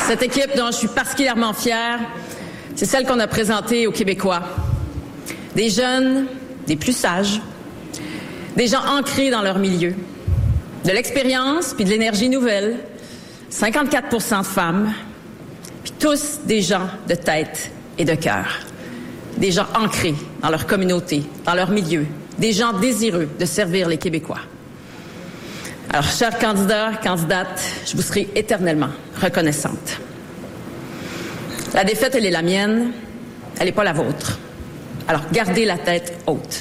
Cette équipe dont je suis particulièrement fière, c'est celle qu'on a présentée aux Québécois. Des jeunes, des plus sages, des gens ancrés dans leur milieu, de l'expérience puis de l'énergie nouvelle, 54% de femmes, puis tous des gens de tête et de cœur, des gens ancrés dans leur communauté, dans leur milieu, des gens désireux de servir les Québécois. Alors, chers candidats, candidates, je vous serai éternellement reconnaissante. La défaite, elle est la mienne, elle n'est pas la vôtre. Alors, gardez la tête haute.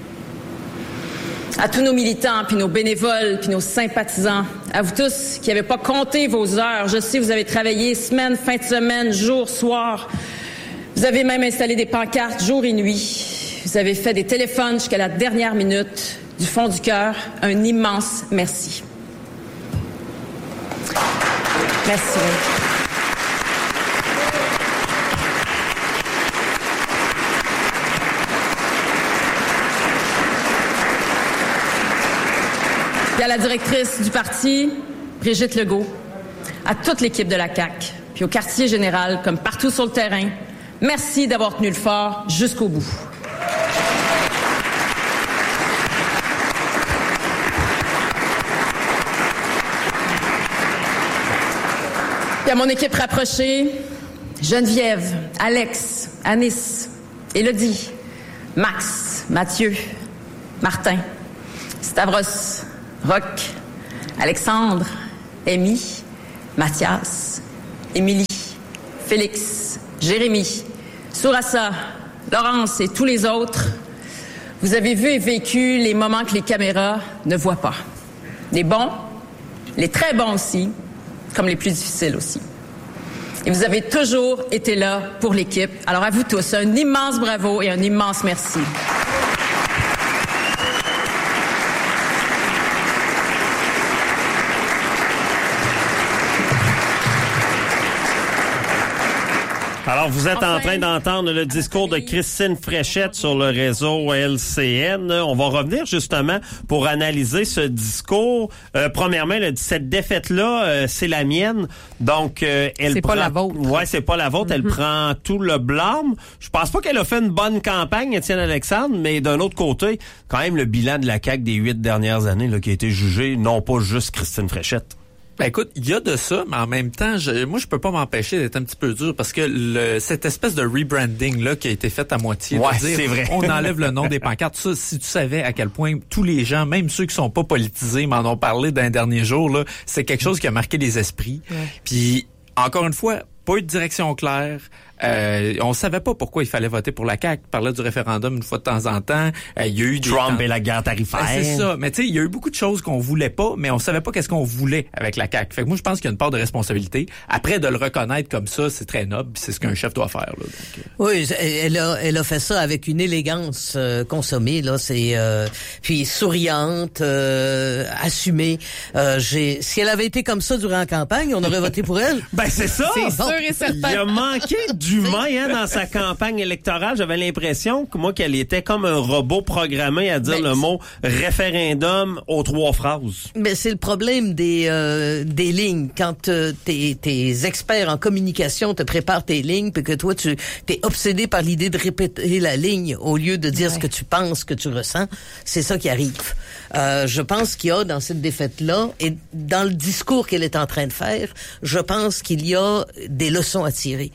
À tous nos militants, puis nos bénévoles, puis nos sympathisants, à vous tous qui n'avez pas compté vos heures, je sais, vous avez travaillé semaine, fin de semaine, jour, soir. Vous avez même installé des pancartes jour et nuit. Vous avez fait des téléphones jusqu'à la dernière minute. Du fond du cœur, un immense merci. Merci. Puis à la directrice du parti, Brigitte Legault, à toute l'équipe de la CAQ, puis au quartier général, comme partout sur le terrain, merci d'avoir tenu le fort jusqu'au bout. Puis à mon équipe rapprochée, Geneviève, Alex, Anis, Élodie, Max, Mathieu, Martin, Stavros, Roch, Alexandre, Amy, Mathias, Émilie, Félix, Jérémy, Sourassa, Laurence et tous les autres, vous avez vu et vécu les moments que les caméras ne voient pas. Les bons, les très bons aussi, comme les plus difficiles aussi. Et vous avez toujours été là pour l'équipe. Alors à vous tous, un immense bravo et un immense merci. Alors, vous êtes en train d'entendre le discours de Christine Fréchette sur le réseau LCN. On va revenir justement pour analyser ce discours. Premièrement, elle a dit cette défaite-là, c'est la mienne. Donc, elle c'est prend... pas la vôtre. Ouais, c'est pas la vôtre. Elle prend tout le blâme. Je pense pas qu'elle a fait une bonne campagne, Étienne Alexandre, mais d'un autre côté, quand même le bilan de la CAQ des 8 dernières années là, qui a été jugé, non pas juste Christine Fréchette. Ben écoute, il y a de ça, mais en même temps, moi je peux pas m'empêcher d'être un petit peu dur parce que cette espèce de rebranding là qui a été fait à moitié, ouais, de dire, c'est vrai. on enlève le nom des pancartes. Ça, si tu savais à quel point tous les gens, même ceux qui sont pas politisés, m'en ont parlé d'un dernier jour là, c'est quelque chose qui a marqué les esprits. Ouais. Puis encore une fois, pas eu de direction claire. On savait pas pourquoi il fallait voter pour la CAQ. Il parlait du référendum une fois de temps en temps. Il y a eu Trump et la guerre tarifaire. C'est ça. Mais tu sais, il y a eu beaucoup de choses qu'on voulait pas, mais on savait pas qu'est-ce qu'on voulait avec la CAQ. Fait que moi, je pense qu'il y a une part de responsabilité. Après, de le reconnaître comme ça, c'est très noble. C'est ce qu'un chef doit faire. Là, donc, Oui, elle a fait ça avec une élégance consommée. Là, c'est puis souriante, assumée. Si elle avait été comme ça durant la campagne, on aurait voté pour elle. Ben c'est ça. C'est sûr et certain. Il a manqué d'humain dans sa campagne électorale. J'avais l'impression que moi qu'elle était comme un robot programmé à dire le mot référendum aux 3 phrases. Mais c'est le problème des lignes. Quand tes experts en communication te préparent tes lignes, puis que toi tu t'es obsédé par l'idée de répéter la ligne au lieu de dire ce que tu penses, ce que tu ressens, c'est ça qui arrive. Je pense qu'il y a dans cette défaite-là et dans le discours qu'elle est en train de faire, je pense qu'il y a des leçons à tirer.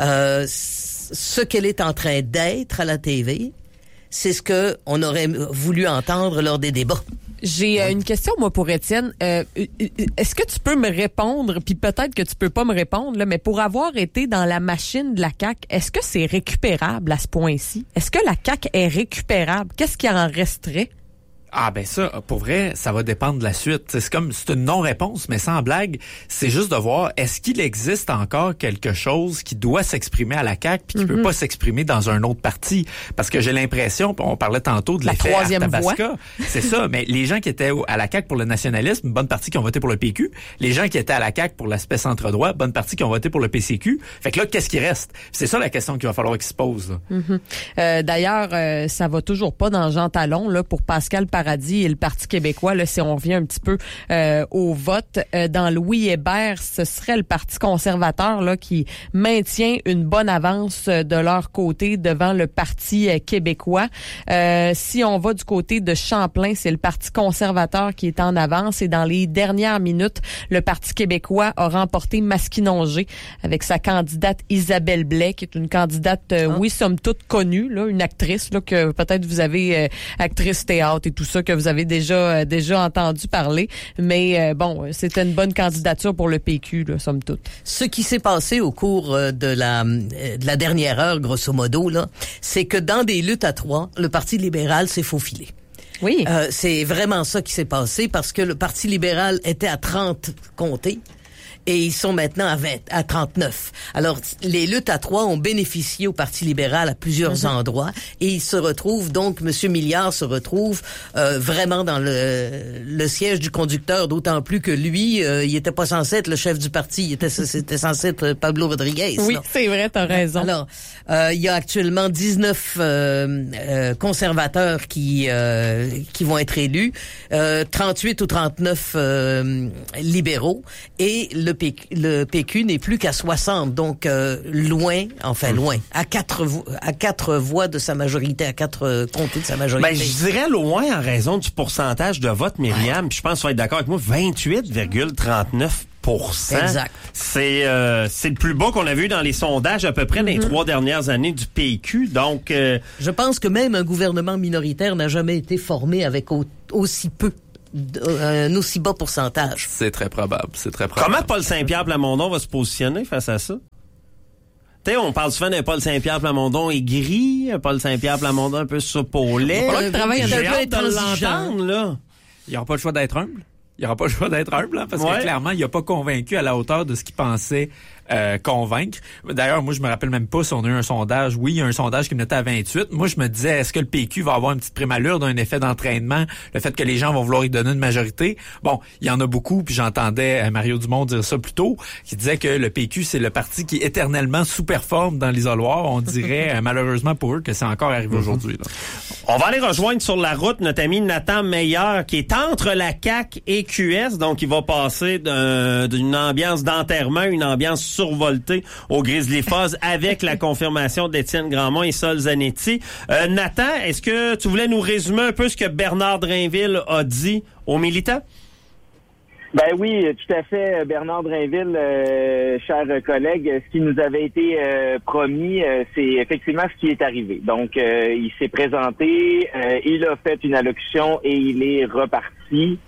Ce qu'elle est en train d'être à la TV, c'est ce que on aurait voulu entendre lors des débats. J'ai une question, moi, pour Étienne. Est-ce que tu peux me répondre, puis peut-être que tu peux pas me répondre, là, mais pour avoir été dans la machine de la CAQ, est-ce que c'est récupérable à ce point-ci? Est-ce que la CAQ est récupérable? Qu'est-ce qui en resterait? Ah ben ça, pour vrai, ça va dépendre de la suite. C'est une non-réponse, mais sans blague, c'est juste de voir, est-ce qu'il existe encore quelque chose qui doit s'exprimer à la CAQ puis qui peut pas s'exprimer dans un autre parti? Parce que j'ai l'impression, on parlait tantôt de l'effet Arthabasca, c'est ça, mais les gens qui étaient à la CAQ pour le nationalisme, une bonne partie qui ont voté pour le PQ, les gens qui étaient à la CAQ pour l'aspect centre-droit, bonne partie qui ont voté pour le PCQ. Fait que là, qu'est-ce qui reste? C'est ça la question qu'il va falloir qu'il se pose. D'ailleurs, ça va toujours pas dans Jean Talon là, pour Pascal Paradis et le Parti québécois, là, si on revient un petit peu au vote, dans Louis Hébert, ce serait le Parti conservateur là qui maintient une bonne avance de leur côté devant le Parti québécois. Si on va du côté de Champlain, c'est le Parti conservateur qui est en avance et dans les dernières minutes, le Parti québécois a remporté Masquinongé avec sa candidate Isabelle Blais, qui est une candidate, oui, somme toute connue, là, une actrice là que peut-être vous avez actrice théâtre et tout ça que vous avez déjà entendu parler, mais bon, c'était une bonne candidature pour le PQ, là, somme toute. Ce qui s'est passé au cours de la dernière heure, grosso modo, là, c'est que dans des luttes à trois, le Parti libéral s'est faufilé. Oui. C'est vraiment ça qui s'est passé parce que le Parti libéral était à 30 comtés. Et ils sont maintenant à 39. Alors, les luttes à trois ont bénéficié au Parti libéral à plusieurs endroits. Et il se retrouve, donc, M. Milliard se retrouve vraiment dans le siège du conducteur, d'autant plus que lui, il était pas censé être le chef du parti. C'était censé être Pablo Rodriguez. Oui, non? C'est vrai, t'as raison. Alors, il y a actuellement 19 conservateurs qui vont être élus, 38 ou 39 libéraux, et le PQ n'est plus qu'à 60, donc loin, à quatre voix de sa majorité, à 4 comtés de sa majorité. Ben, je dirais loin en raison du pourcentage de vote, Myriam. Puis je pense que tu vas être d'accord avec moi, 28,39%. Exact. C'est le plus bas qu'on a vu dans les sondages à peu près dans les 3 dernières années du PQ. Donc, je pense que même un gouvernement minoritaire n'a jamais été formé avec aussi peu. Un aussi bas pourcentage. C'est très probable. Comment Paul Saint-Pierre Plamondon va se positionner face à ça? Tu sais, on parle souvent d'un Paul Saint-Pierre Plamondon aigri, Paul Saint-Pierre Plamondon un peu soupe au lait. J'ai hâte de l'entendre, là. Il n'y aura pas le choix d'être humble. Hein, parce que clairement, il n'a pas convaincu à la hauteur de ce qu'il pensait convaincre. D'ailleurs, moi, je me rappelle même pas si on a eu un sondage. Oui, il y a un sondage qui me notait à 28. Moi, je me disais, est-ce que le PQ va avoir une petite prémalure d'un effet d'entraînement, le fait que les gens vont vouloir y donner une majorité? Bon, il y en a beaucoup, puis j'entendais Mario Dumont dire ça plus tôt, qui disait que le PQ, c'est le parti qui éternellement sous-performe dans l'isoloir. On dirait, malheureusement pour eux, que c'est encore arrivé aujourd'hui. Là. On va aller rejoindre sur la route notre ami Nathan Meilleur, qui est entre la CAQ et QS, donc il va passer d'une ambiance d'enterrement, une ambiance survoltée au Grizzly Fuzz avec la confirmation d'Étienne Grandmont et Sol Zanetti. Nathan, est-ce que tu voulais nous résumer un peu ce que Bernard Drainville a dit aux militants? Ben oui, tout à fait. Bernard Drainville, cher collègue, ce qui nous avait été promis, c'est effectivement ce qui est arrivé. Donc, il s'est présenté, il a fait une allocution et il est reparti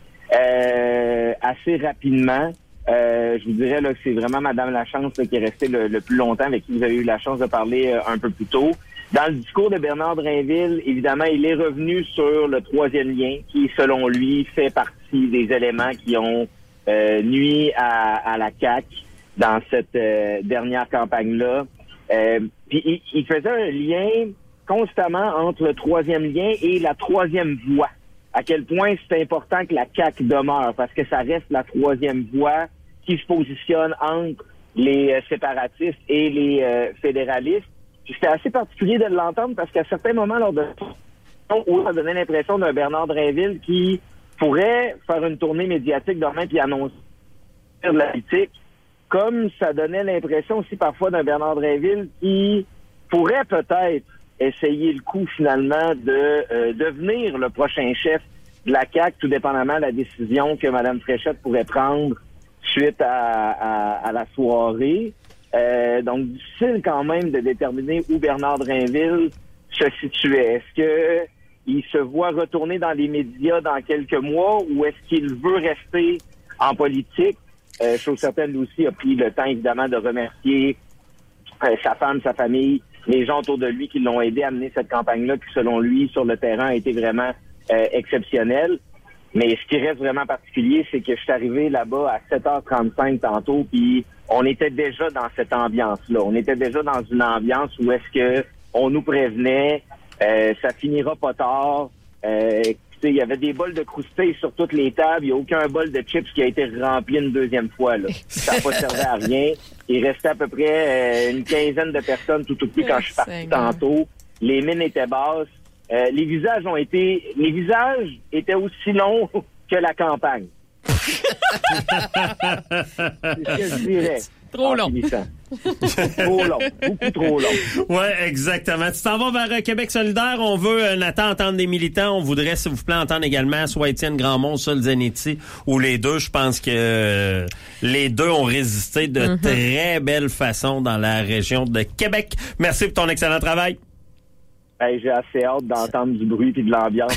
assez rapidement. Je vous dirais là, que c'est vraiment Madame Lachance là, qui est restée le plus longtemps, avec qui vous avez eu la chance de parler un peu plus tôt. Dans le discours de Bernard Drainville, évidemment, il est revenu sur le troisième lien, qui, selon lui, fait partie des éléments qui ont nui à la CAQ dans cette dernière campagne-là. Puis il faisait un lien constamment entre le troisième lien et la troisième voie. À quel point c'est important que la CAQ demeure, parce que ça reste la troisième voie qui se positionne entre les séparatistes et les fédéralistes. Puis c'était assez particulier de l'entendre parce qu'à certains moments, lors de où ça donnait l'impression d'un Bernard Drainville qui pourrait faire une tournée médiatique demain puis annoncer de la politique, comme ça donnait l'impression aussi parfois d'un Bernard Drainville qui pourrait peut-être essayer le coup finalement de devenir le prochain chef de la CAQ, tout dépendamment de la décision que Mme Fréchette pourrait prendre suite à la soirée. Donc, difficile quand même de déterminer où Bernard Drainville se situait. Est-ce que il se voit retourner dans les médias dans quelques mois ou est-ce qu'il veut rester en politique? Chose certaine, lui aussi a pris le temps, évidemment, de remercier sa femme, sa famille, les gens autour de lui qui l'ont aidé à mener cette campagne-là, qui, selon lui, sur le terrain, a été vraiment exceptionnelle. Mais ce qui reste vraiment particulier, c'est que je suis arrivé là-bas à 7h35 tantôt, puis on était déjà dans cette ambiance-là. On était déjà dans une ambiance où est-ce que on nous prévenait, ça finira pas tard. Il y avait des bols de croustilles sur toutes les tables. Il n'y a aucun bol de chips qui a été rempli une deuxième fois. Là. Ça n'a pas servi à rien. Il restait à peu près une quinzaine de personnes tout petit quand je suis parti tantôt. Les mines étaient basses. les visages étaient aussi longs que la campagne. C'est ce que je dirais. Trop long. Trop long. Beaucoup trop long. Ouais, exactement. Tu t'en vas vers Québec solidaire. On veut, Nathan, entendre des militants. On voudrait, s'il vous plaît, entendre également soit Étienne Grandmont, Sol Zanetti, ou les deux. Je pense que les deux ont résisté de très belle façon dans la région de Québec. Merci pour ton excellent travail. Hey, j'ai assez hâte d'entendre du bruit et de l'ambiance.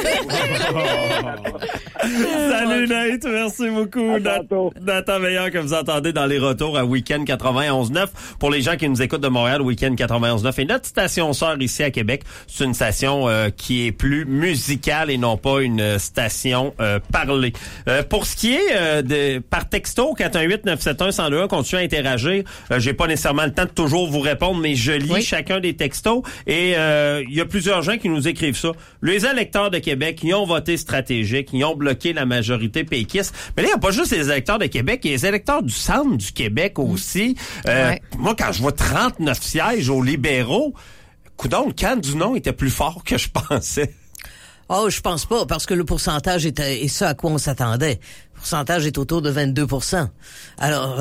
Salut Nate, merci beaucoup. Nathan Meilleur que vous entendez dans les retours à Week-end 91.9. Pour les gens qui nous écoutent de Montréal, Week-end 91.9 est notre station sœur ici à Québec. C'est une station qui est plus musicale et non pas une station parlée. Pour ce qui est par texto 418-971-1021, continuez à interagir. J'ai pas nécessairement le temps de toujours vous répondre, mais je lis chacun des textos et il y a plusieurs gens qui nous écrivent ça. Les électeurs de Québec, ils ont voté stratégique, ils ont bloqué la majorité péquiste. Mais là, il n'y a pas juste les électeurs de Québec, il y a les électeurs du centre du Québec aussi. Moi, quand je vois 39 sièges aux libéraux, coudonc, le camp du non était plus fort que je pensais. Oh, je pense pas, parce que le pourcentage est ce à quoi on s'attendait. Le pourcentage est autour de 22%. Alors,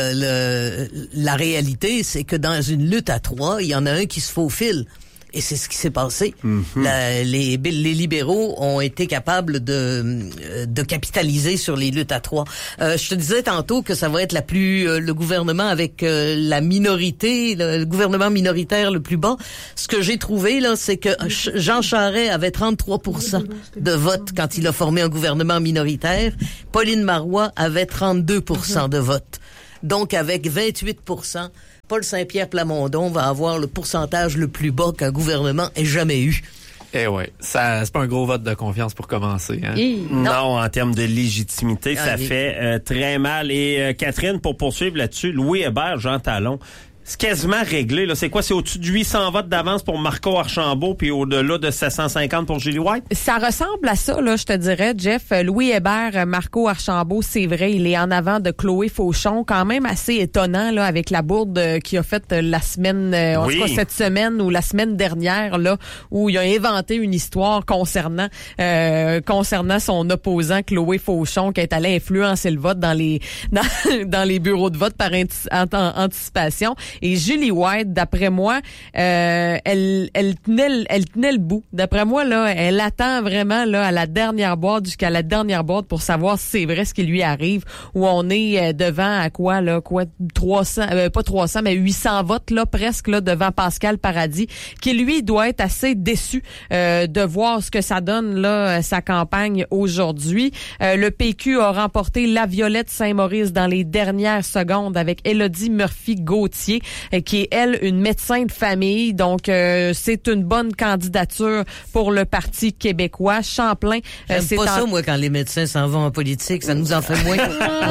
la réalité, c'est que dans une lutte à 3, il y en a un qui se faufile. Et c'est ce qui s'est passé. Les libéraux ont été capables de capitaliser sur les luttes à 3. Je te disais tantôt que ça va être le gouvernement avec la minorité, le gouvernement minoritaire le plus bas. Ce que j'ai trouvé là, c'est que Jean Charest avait 33% de vote quand il a formé un gouvernement minoritaire. Pauline Marois avait 32% de vote. Donc avec 28%, Paul Saint-Pierre Plamondon va avoir le pourcentage le plus bas qu'un gouvernement ait jamais eu. Eh ouais, c'est pas un gros vote de confiance pour commencer. Hein? Non, en termes de légitimité, ça fait très mal. Et Catherine, pour poursuivre là-dessus, Louis Hébert, Jean Talon, c'est quasiment réglé. Là. C'est quoi? C'est au-dessus de 800 votes d'avance pour Marco Archambault puis au-delà de 750 pour Julie White? Ça ressemble à ça, là, je te dirais, Jeff. Louis Hébert, Marco Archambault, c'est vrai, il est en avant de Chloé Fauchon. Quand même assez étonnant, là, avec la bourde qu'il a faite la semaine, en tout cas cette semaine ou la semaine dernière, là, où il a inventé une histoire concernant son opposant Chloé Fauchon, qui est allé influencer le vote dans les bureaux de vote par anticipation. Et Julie White, d'après moi, elle tenait le bout. D'après moi, là, elle attend vraiment là à la dernière boîte, jusqu'à la dernière boîte pour savoir si c'est vrai ce qui lui arrive. Où on est devant à quoi 300, pas 300, mais 800 votes là presque là devant Pascal Paradis, qui lui doit être assez déçu de voir ce que ça donne là sa campagne aujourd'hui. Le PQ a remporté la Violette Saint-Maurice dans les dernières secondes avec Élodie Murphy-Gauthier, qui est, elle, une médecin de famille. Donc, c'est une bonne candidature pour le Parti québécois. Champlain, c'est pas ça, moi, quand les médecins s'en vont en politique. Ça nous en fait moins.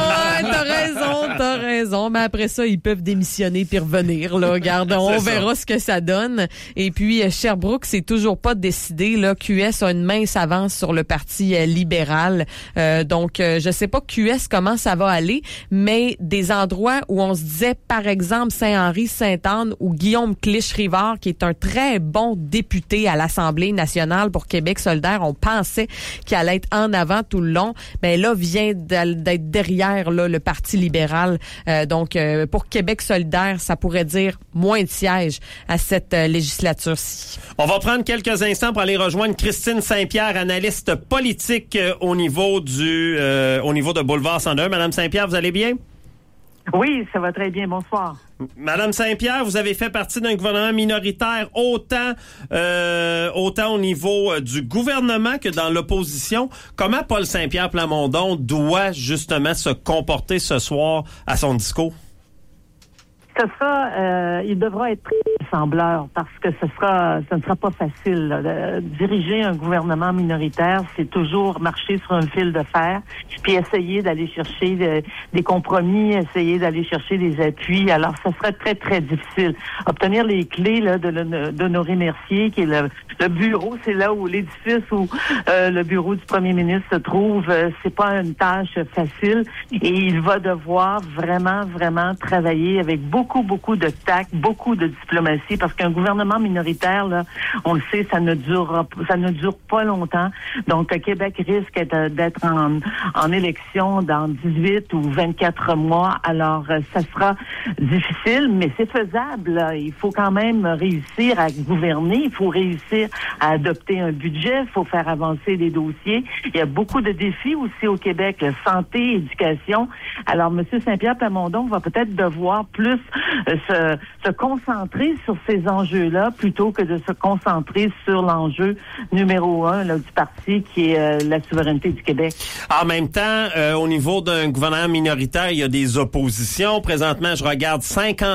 T'as raison. Mais après ça, ils peuvent démissionner puis revenir. Là, regarde, on verra ce que ça donne. Et puis, Sherbrooke, c'est toujours pas décidé. Là, QS a une mince avance sur le Parti libéral. Donc, je sais pas QS comment ça va aller, mais des endroits où on se disait, par exemple, Saint-Henri, Sainte-Anne ou Guillaume Clich-Rivard, qui est un très bon député à l'Assemblée nationale pour Québec solidaire, on pensait qu'il allait être en avant tout le long. Ben là, vient d'être derrière là, le Parti libéral. Donc, pour Québec solidaire, ça pourrait dire moins de sièges à cette législature-ci. On va prendre quelques instants pour aller rejoindre Christine Saint-Pierre, analyste politique au niveau de Boulevard 102. Madame Saint-Pierre, vous allez bien? Oui, ça va très bien. Bonsoir. Madame Saint-Pierre, vous avez fait partie d'un gouvernement minoritaire autant au niveau du gouvernement que dans l'opposition. Comment Paul Saint-Pierre Plamondon doit justement se comporter ce soir à son discours? Il devra être rassembleur parce que ce ne sera pas facile. Là. Diriger un gouvernement minoritaire, c'est toujours marcher sur un fil de fer, puis essayer d'aller chercher des compromis, essayer d'aller chercher des appuis. Alors, ça serait très, très difficile. Obtenir les clés là, d'Honoré Mercier, qui est le bureau, c'est là où l'édifice où le bureau du premier ministre se trouve, c'est pas une tâche facile et il va devoir vraiment, vraiment travailler avec beaucoup beaucoup de tact, beaucoup de diplomatie, parce qu'un gouvernement minoritaire, là, on le sait, ça ne dure pas longtemps. Donc, Québec risque d'être en élection dans 18 ou 24 mois. Alors, ça sera difficile, mais c'est faisable, là. Il faut quand même réussir à gouverner. Il faut réussir à adopter un budget. Il faut faire avancer les dossiers. Il y a beaucoup de défis aussi au Québec. Santé, éducation. Alors, M. Saint-Pierre Plamondon va peut-être devoir plus se concentrer sur ces enjeux-là plutôt que de se concentrer sur l'enjeu numéro 1 là, du parti qui est la souveraineté du Québec. En même temps, au niveau d'un gouvernement minoritaire, il y a des oppositions. Présentement, je regarde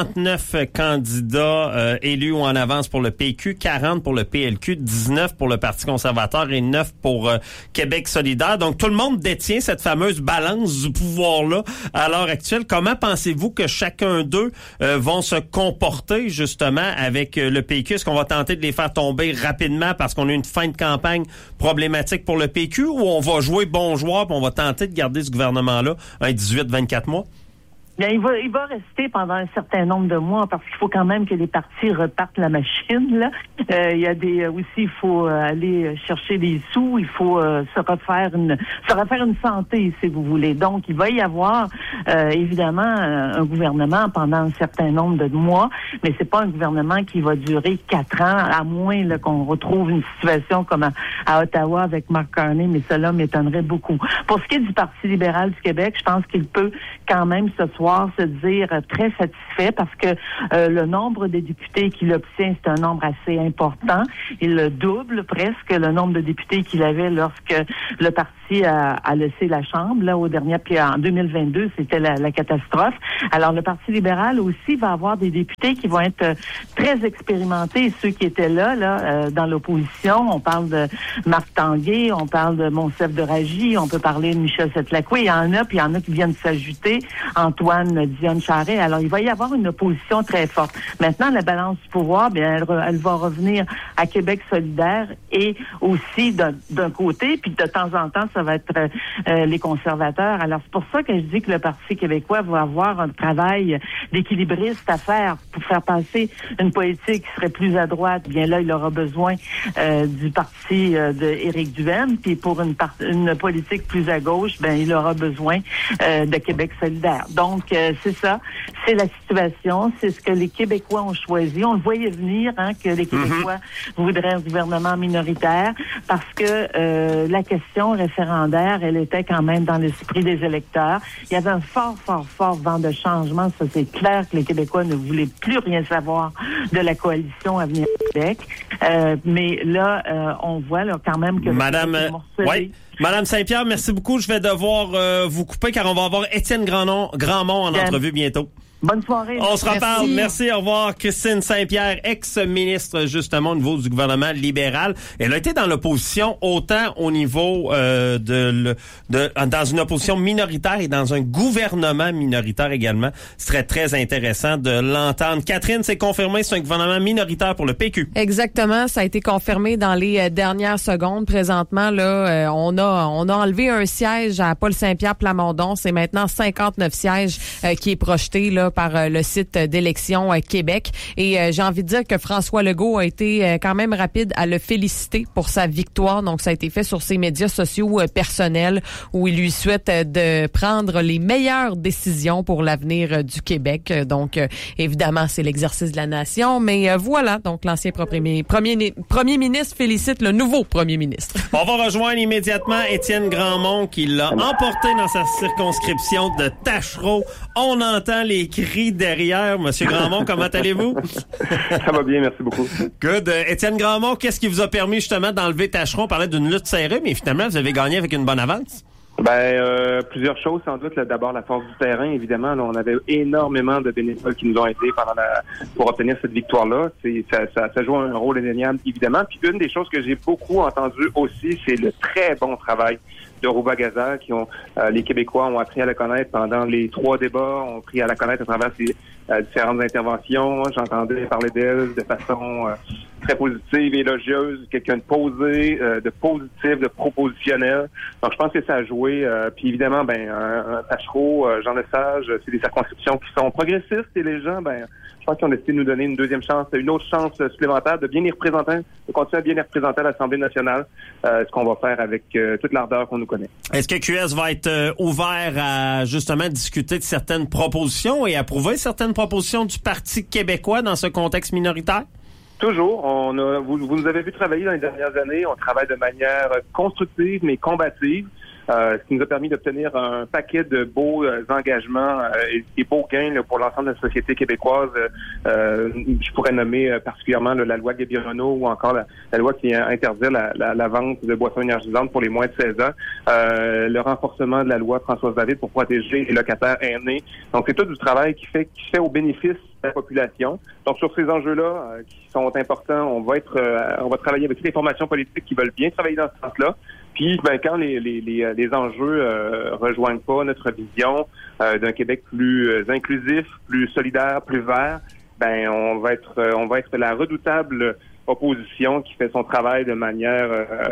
59 candidats élus ou en avance pour le PQ, 40 pour le PLQ, 19 pour le Parti conservateur et 9 pour Québec solidaire. Donc, tout le monde détient cette fameuse balance du pouvoir-là à l'heure actuelle. Comment pensez-vous que chacun d'eux vont se comporter, justement, avec le PQ? Est-ce qu'on va tenter de les faire tomber rapidement parce qu'on a une fin de campagne problématique pour le PQ ou on va jouer bon joueur et on va tenter de garder ce gouvernement-là un 18-24 mois? Bien, il va rester pendant un certain nombre de mois parce qu'il faut quand même que les partis repartent la machine, là. Il y a aussi, il faut aller chercher des sous, il faut se refaire une santé, si vous voulez. Donc, il va y avoir, évidemment, un gouvernement pendant un certain nombre de mois, mais c'est pas un gouvernement qui va durer 4 ans, à moins là, qu'on retrouve une situation comme à Ottawa avec Mark Carney, mais cela m'étonnerait beaucoup. Pour ce qui est du Parti libéral du Québec, je pense qu'il peut quand même ce soir se dire très satisfait parce que le nombre de députés qu'il obtient, c'est un nombre assez important. Il double presque le nombre de députés qu'il avait lorsque le parti a laissé la Chambre. Là, puis en 2022, c'était la catastrophe. Alors, le Parti libéral aussi va avoir des députés qui vont être très expérimentés. Ceux qui étaient là, dans l'opposition, on parle de Marc Tanguay, on parle de Monsef de Ragy, on peut parler de Michel Setlacoué. Il y en a, puis il y en a qui viennent s'ajouter. Antoine Dionne Charest. Alors, il va y avoir une opposition très forte. Maintenant, la balance du pouvoir, bien, elle va revenir à Québec solidaire et aussi d'un côté, puis de temps en temps, ça va être les conservateurs. Alors, c'est pour ça que je dis que le Parti québécois va avoir un travail d'équilibriste à faire pour faire passer une politique qui serait plus à droite. Bien là, il aura besoin du parti d'Éric Duhaime, puis pour une politique plus à gauche, ben il aura besoin de Québec solidaire. Donc, c'est ça, c'est la situation, c'est ce que les Québécois ont choisi. On le voyait venir, que les Québécois voudraient un gouvernement minoritaire parce que la question référendaire, elle était quand même dans l'esprit des électeurs. Il y avait un fort vent de changement. Ça, c'est clair que les Québécois ne voulaient plus rien savoir de la coalition Avenir Québec. Mais là, on voit là, quand même que... Madame Saint-Pierre, merci beaucoup. Je vais devoir vous couper car on va avoir Étienne Grandmont en entrevue bientôt. Bonne soirée. On se reparle. Merci. Au revoir. Christine Saint-Pierre, ex-ministre justement au niveau du gouvernement libéral. Elle a été dans l'opposition autant au niveau dans une opposition minoritaire et dans un gouvernement minoritaire également. Ce serait très intéressant de l'entendre. Catherine, c'est confirmé, c'est un gouvernement minoritaire pour le PQ. Exactement. Ça a été confirmé dans les dernières secondes. Présentement, là, on a enlevé un siège à Paul Saint-Pierre Plamondon. C'est maintenant 59 sièges qui est projeté là par le site d'élection Québec. Et j'ai envie de dire que François Legault a été quand même rapide à le féliciter pour sa victoire. Donc, ça a été fait sur ses médias sociaux personnels où il lui souhaite de prendre les meilleures décisions pour l'avenir du Québec. Donc, évidemment, c'est l'exercice de la nation. Mais voilà, donc l'ancien premier ministre félicite le nouveau premier ministre. On va rejoindre immédiatement Étienne Grandmont qui l'a emporté dans sa circonscription de Tachereau. On entend les cris derrière. Monsieur Grandmont, comment allez-vous? Ça va bien, merci beaucoup. Good. Étienne Grandmont, qu'est-ce qui vous a permis justement d'enlever Tachereau? On parlait d'une lutte serrée, mais finalement, vous avez gagné avec une bonne avance? Plusieurs choses, sans doute. Là, d'abord, la force du terrain, évidemment. Là, on avait énormément de bénévoles qui nous ont aidés pour obtenir cette victoire-là. Ça joue un rôle indéniable, évidemment. Puis une des choses que j'ai beaucoup entendues aussi, c'est le très bon travail de Rouba-Gaza, qui ont les Québécois ont appris à la connaître pendant les 3 débats, ont appris à la connaître à travers ces différentes interventions. J'entendais parler d'elle de façon très positive, élogieuse, quelqu'un de posé, de positif, de propositionnel. Donc, je pense que ça a joué. Puis évidemment, un Tachereau, Jean Lesage, c'est des circonscriptions qui sont progressistes et les gens, je pense qu'ils ont décidé de nous donner une deuxième chance, une autre chance supplémentaire de bien les représenter, de continuer à bien les représenter à l'Assemblée nationale, ce qu'on va faire avec toute l'ardeur qu'on nous connaît. Est-ce que QS va être ouvert à justement discuter de certaines propositions et approuver certaines propositions du Parti québécois dans ce contexte minoritaire? Toujours. Vous nous avez vu travailler dans les dernières années. On travaille de manière constructive mais combative. Ce qui nous a permis d'obtenir un paquet de beaux engagements et beaux gains là, pour l'ensemble de la société québécoise. Je pourrais nommer particulièrement la loi Gabirono ou encore la loi qui interdit la vente de boissons énergisantes pour les moins de 16 ans. Le renforcement de la loi Françoise David pour protéger les locataires aînés. Donc, c'est tout du travail qui fait au bénéfice de la population. Donc, sur ces enjeux-là qui sont importants, on va travailler avec toutes les formations politiques qui veulent bien travailler dans ce sens-là. Puis, quand les enjeux rejoignent pas notre vision d'un Québec plus inclusif, plus solidaire, plus vert, on va être la redoutable opposition qui fait son travail de manière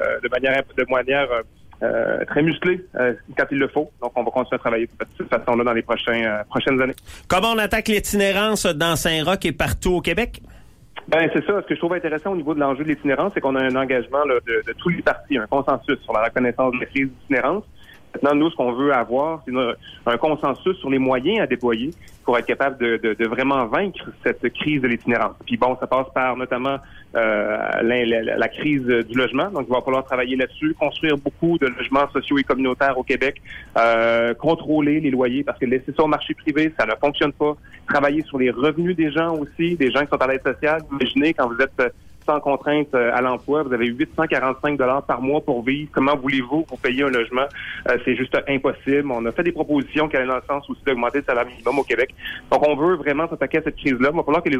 très musclée quand il le faut. Donc, on va continuer à travailler de cette façon-là dans les prochaines années. Comment on attaque l'itinérance dans Saint-Roch et partout au Québec? C'est ça. Ce que je trouve intéressant au niveau de l'enjeu de l'itinérance, c'est qu'on a un engagement là, de tous les partis, un consensus sur la reconnaissance de la crise d'itinérance. Maintenant, nous, ce qu'on veut avoir, c'est un consensus sur les moyens à déployer pour être capable de vraiment vaincre cette crise de l'itinérance. Puis ça passe par notamment la crise du logement. Donc, il va falloir travailler là-dessus, construire beaucoup de logements sociaux et communautaires au Québec, contrôler les loyers, parce que laisser ça au marché privé, ça ne fonctionne pas. Travailler sur les revenus des gens aussi, des gens qui sont à l'aide sociale. Imaginez, quand vous êtes sans contrainte à l'emploi, vous avez 845 $ par mois pour vivre. Comment voulez-vous pour payer un logement? C'est juste impossible. On a fait des propositions qui allaient dans le sens aussi d'augmenter le salaire minimum au Québec. Donc, on veut vraiment s'attaquer à cette crise-là. Il va falloir que les